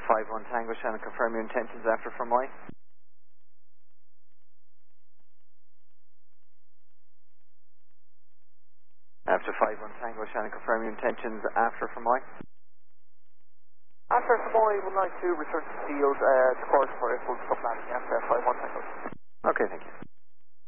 51 Tango, Shannon, confirm your intentions after Fermoy. After 51 Tango, Shannon, confirm your intentions after Fermoy. After Fermoy, would like to return to the field, to course for a full stop landing after 51 Tango. Okay, thank you.